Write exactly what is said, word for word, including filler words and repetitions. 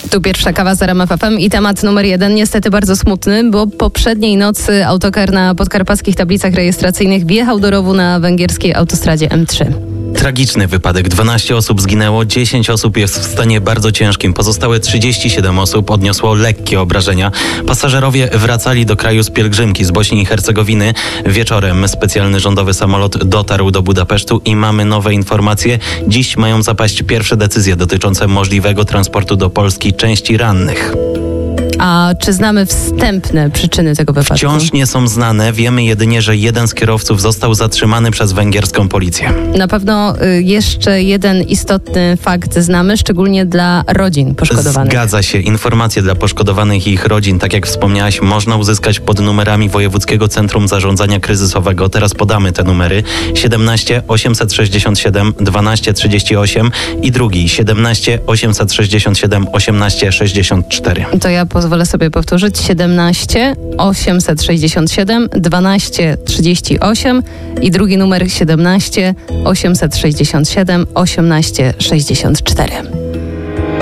Tu pierwsza kawa z R M F F M i temat numer jeden, niestety bardzo smutny, bo poprzedniej nocy autokar na podkarpackich tablicach rejestracyjnych wjechał do rowu na węgierskiej autostradzie M trzy. Tragiczny wypadek. dwanaście osób zginęło, dziesięć osób jest w stanie bardzo ciężkim. Pozostałe trzydzieści siedem osób odniosło lekkie obrażenia. Pasażerowie wracali do kraju z pielgrzymki z Bośni i Hercegowiny. Wieczorem specjalny rządowy samolot dotarł do Budapesztu i mamy nowe informacje. Dziś mają zapaść pierwsze decyzje dotyczące możliwego transportu do Polski części rannych. A czy znamy wstępne przyczyny tego wypadku? Wciąż nie są znane. Wiemy jedynie, że jeden z kierowców został zatrzymany przez węgierską policję. Na pewno y, jeszcze jeden istotny fakt znamy, szczególnie dla rodzin poszkodowanych. Zgadza się. Informacje dla poszkodowanych i ich rodzin, tak jak wspomniałaś, można uzyskać pod numerami Wojewódzkiego Centrum Zarządzania Kryzysowego. Teraz podamy te numery. siedemnaście osiemset sześćdziesiąt siedem dwanaście trzydzieści osiem i drugi siedemnaście osiemset sześćdziesiąt siedem osiemnaście sześćdziesiąt cztery. To ja pozwolę sobie powtórzyć. siedemnaście osiemset sześćdziesiąt siedem dwanaście trzydzieści osiem i drugi numer siedemnaście osiemset sześćdziesiąt siedem osiemnaście sześćdziesiąt cztery.